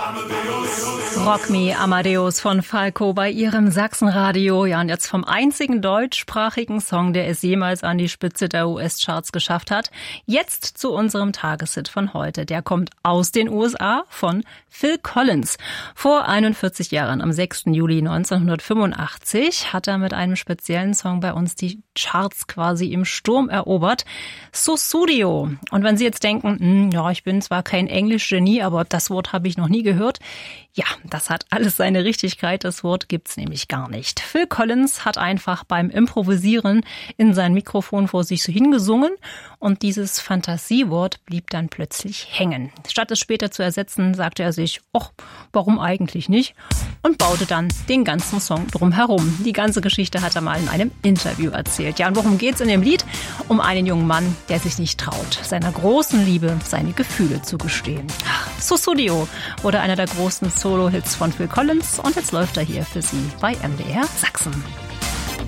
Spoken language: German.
Rock Me Amadeus von Falco bei Ihrem Sachsenradio. Ja, und jetzt vom einzigen deutschsprachigen Song, der es jemals an die Spitze der US-Charts geschafft hat. Jetzt zu unserem Tageshit von heute. Der kommt aus den USA von Phil Collins. Vor 41 Jahren, am 6. Juli 1985, hat er mit einem speziellen Song bei uns die Charts quasi im Sturm erobert. Sussudio. Und wenn Sie jetzt denken, ja, ich bin zwar kein Englisch-Genie, aber das Wort habe ich noch nie gehört. Ja, das hat alles seine Richtigkeit. Das Wort gibt's nämlich gar nicht. Phil Collins hat einfach beim Improvisieren in sein Mikrofon vor sich so hingesungen und dieses Fantasiewort blieb dann plötzlich hängen. Statt es später zu ersetzen, sagte er sich, warum eigentlich nicht? Und baute dann den ganzen Song drumherum. Die ganze Geschichte hat er mal in einem Interview erzählt. Ja, und worum geht's in dem Lied? Um einen jungen Mann, der sich nicht traut, seiner großen Liebe seine Gefühle zu gestehen. Sussudio wurde einer der großen Solo-Hits von Phil Collins und jetzt läuft er hier für Sie bei MDR Sachsen.